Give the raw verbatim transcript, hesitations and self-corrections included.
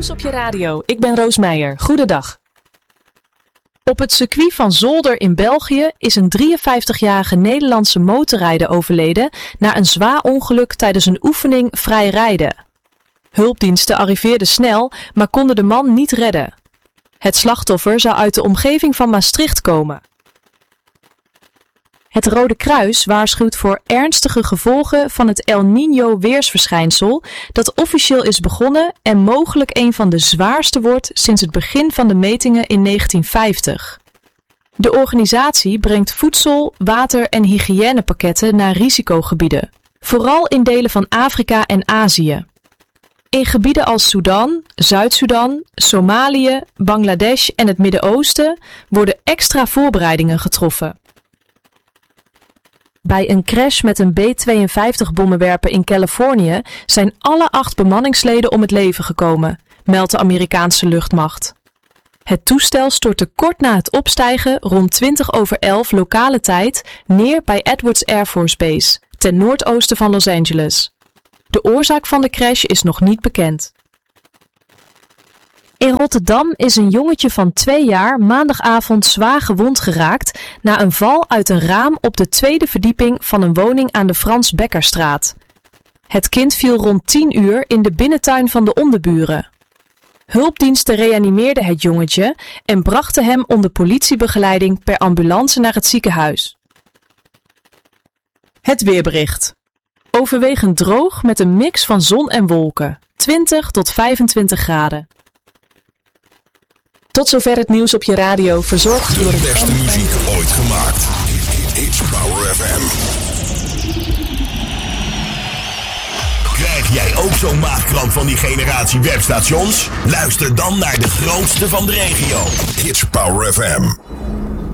Nieuws op je radio. Ik ben Roos Meijer. Goedendag. Op het circuit van Zolder in België is een drieënvijftigjarige Nederlandse motorrijder overleden na een zwaar ongeluk tijdens een oefening vrij rijden. Hulpdiensten arriveerden snel, maar konden de man niet redden. Het slachtoffer zou uit de omgeving van Maastricht komen. Het Rode Kruis waarschuwt voor ernstige gevolgen van het El Niño weersverschijnsel dat officieel is begonnen en mogelijk een van de zwaarste wordt sinds het begin van de metingen in negentien vijftig. De organisatie brengt voedsel, water en hygiënepakketten naar risicogebieden, vooral in delen van Afrika en Azië. In gebieden als Sudan, Zuid-Soedan, Somalië, Bangladesh en het Midden-Oosten worden extra voorbereidingen getroffen. Bij een crash met een B tweeënvijftig bommenwerper in Californië zijn alle acht bemanningsleden om het leven gekomen, meldt de Amerikaanse luchtmacht. Het toestel stortte kort na het opstijgen rond twintig over elf lokale tijd neer bij Edwards Air Force Base, ten noordoosten van Los Angeles. De oorzaak van de crash is nog niet bekend. In Rotterdam is een jongetje van twee jaar maandagavond zwaar gewond geraakt na een val uit een raam op de tweede verdieping van een woning aan de Frans Bekkerstraat. Het kind viel rond tien uur in de binnentuin van de onderburen. Hulpdiensten reanimeerden het jongetje en brachten hem onder politiebegeleiding per ambulance naar het ziekenhuis. Het weerbericht. Overwegend droog met een mix van zon en wolken, twintig tot vijfentwintig graden. Tot zover het nieuws op je radio, verzorgd door de beste muziek ooit gemaakt. It's Power F M. Krijg jij ook zo'n maagkramp van die generatie webstations? Luister dan naar de grootste van de regio. It's Power F M.